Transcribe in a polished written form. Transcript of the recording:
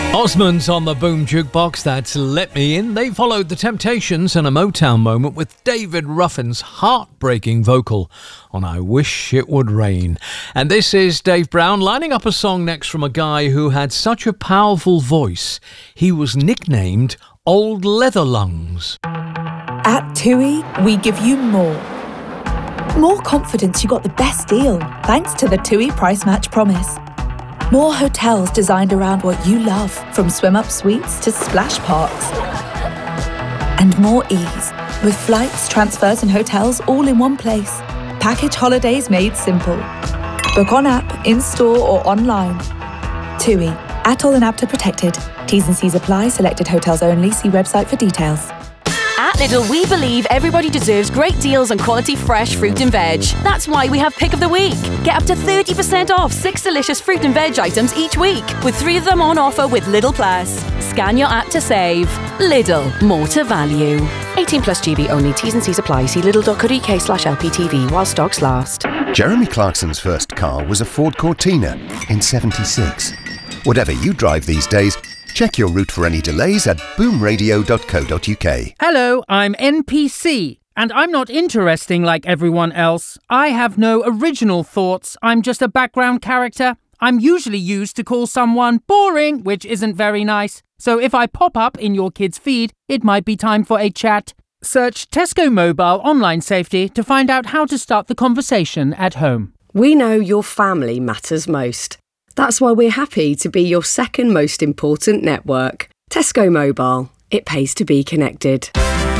Osmonds on the Boom Jukebox, that's Let Me In. They followed The Temptations and a Motown moment with David Ruffin's heartbreaking vocal on I Wish It Would Rain. And this is Dave Brown lining up a song next from a guy who had such a powerful voice. He was nicknamed Old Leather Lungs. At TUI, we give you more. More confidence you got the best deal, thanks to the TUI Price Match Promise. More hotels designed around what you love, from swim-up suites to splash parks. And more ease, with flights, transfers and hotels all in one place. Package holidays made simple. Book on app, in-store or online. TUI, ATOL and APTA protected. T's and C's apply, selected hotels only. See website for details. At Lidl, we believe everybody deserves great deals and quality fresh fruit and veg. That's why we have Pick of the Week. Get up to 30% off 6 delicious fruit and veg items each week, with 3 of them on offer with Lidl Plus. Scan your app to save. Lidl, more to value. 18 plus GB only. T's and C's apply. See lidl.co.uk/LPTV while stocks last. Jeremy Clarkson's first car was a Ford Cortina in '76. Whatever you drive these days, check your route for any delays at boomradio.co.uk. Hello, I'm NPC, and I'm not interesting like everyone else. I have no original thoughts. I'm just a background character. I'm usually used to call someone boring, which isn't very nice. So if I pop up in your kid's feed, it might be time for a chat. Search Tesco Mobile Online Safety to find out how to start the conversation at home. We know your family matters most. That's why we're happy to be your second most important network. Tesco Mobile. It pays to be connected.